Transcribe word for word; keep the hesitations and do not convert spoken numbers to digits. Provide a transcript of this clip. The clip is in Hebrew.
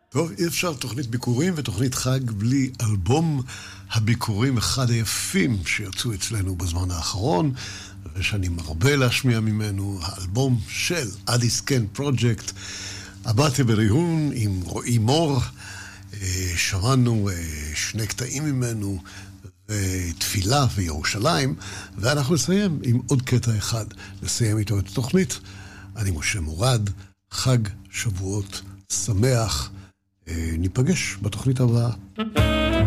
טוב, אי אפשר תוכנית ביקורים ותוכנית חג בלי אלבום הביקורים, אחד היפים שיצאו אצלנו בזמן האחרון, ושאני מרבה להשמיע ממנו, האלבום של אדיס קן פרוג'קט, הבאתי בריהון עם רועי מור, שמענו שני קטעים ממנו, תפילה וירושלים, ואנחנו נסיים עם עוד קטע אחד, נסיים איתו את התוכנית. אני משה מורד, חג שבועות שמח, ניפגש בתוכנית הבאה.